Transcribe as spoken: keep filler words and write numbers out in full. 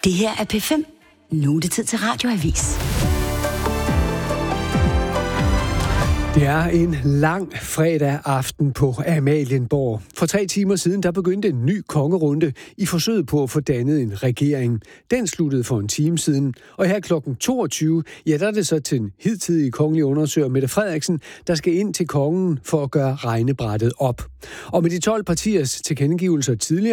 Det her er P fem. Nu er det tid til Radioavis. Det er en lang fredag aften på Amalienborg. For tre timer siden, der begyndte en ny kongerunde i forsøget på at få dannet en regering. Den sluttede for en time siden, og her klokken toogtyve, ja, der er det så til den hidtidige kongelige undersøger Mette Frederiksen, der skal ind til kongen for at gøre regnebrættet op. Og med de tolv partiers tilkendegivelser tidligere,